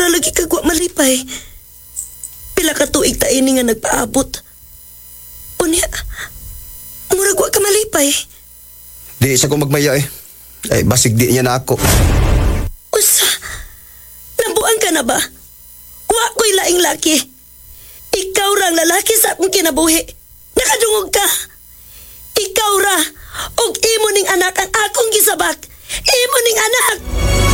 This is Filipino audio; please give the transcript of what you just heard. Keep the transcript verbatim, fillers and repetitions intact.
Mura lagi kagwa malipay. Pila ka tuig ta ini nga nagpaabot. Unya, mura gwa ka malipay. Di isa ko magmaya eh. Ay, basig di niya na ako. Usa, nabuang ka na ba? Wa ko'y laing laki. Ikaw rang lalaki sa akong kinabuhi. Nakadungog ka. Ikaw ra, og imo ning anak ang akong gisabak. Imo ning anak.